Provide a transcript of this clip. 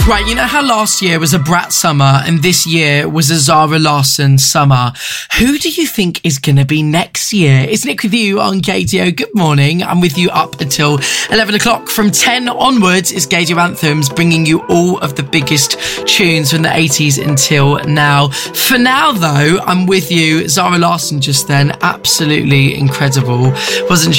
Right, you know how last year was a Brat summer and this year was a Zara Larsson summer? Who do you think is going to be next year? It's Nick with you on Gaydio. Good morning. I'm with you up until 11 o'clock. From 10 onwards, it's Gaydio Anthems, bringing you all of the biggest tunes from the 80s until now. For now, though, I'm with you. Zara Larsson just then, absolutely incredible, wasn't she?